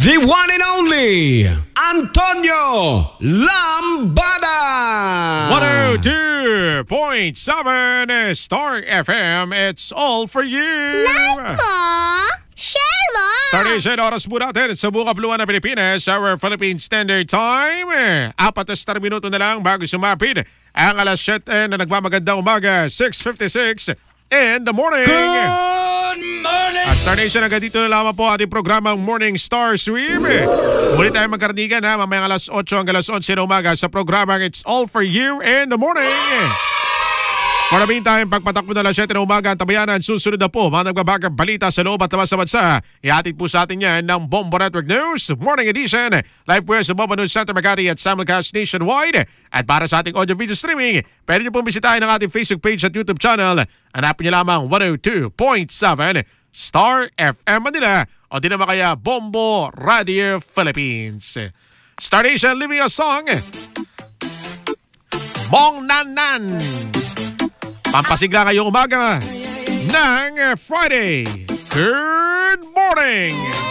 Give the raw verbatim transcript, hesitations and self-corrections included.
the one and only Antonio Lambada. one oh two point seven Star F M. It's all for you. Like mo? Share mo? Station oras po natin sa buong kapuluan ng Pilipinas, our Philippine Standard Time. Apat na minuto na lang bago sumapit ang alas siyete na nagmamagandang umaga, six fifty-six in the morning. Good morning. At Star Nation, hanggang dito na lamang po ating programang Morning Star Sweep. Muli tayo magkarnigan ha, mamayang alas otso hanggang alas onse na umaga sa programang It's All For You in the Morning. For the meantime, pagpatakbo na alas siyete na umaga ang tabayanan, susunod na po mga nagbabagang balita sa loob at labas sa bansa. Ihatid po sa atin yan ng Bombo Network News Morning Edition. Live po sa Bombo News Center Makati at simulcast nationwide. At para sa ating audio-video streaming, pwede niyo pong bisitahin ang ating Facebook page at YouTube channel. Hanapin niyo lamang one oh two point seven Star F M Manila o di naman kaya Bombo Radio Philippines. Star Nation, leaving a song, Mong Nan Nan. Pampasigla ngayong umaga ng Friday. Good morning!